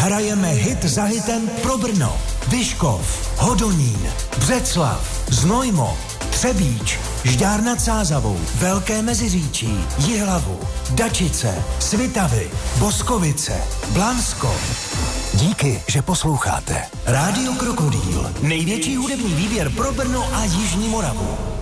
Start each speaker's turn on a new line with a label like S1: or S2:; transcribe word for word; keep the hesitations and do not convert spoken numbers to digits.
S1: Hrajeme hit za hitem pro Brno, Vyškov, Hodonín, Břeclav, Znojmo, Třebíč, Žďár nad Sázavou, Velké Meziříčí, Jihlavu, Dačice, Svitavy, Boskovice, Blansko. Díky, že posloucháte. Rádio Krokodýl, největší hudební výběr pro Brno a Jižní Moravu.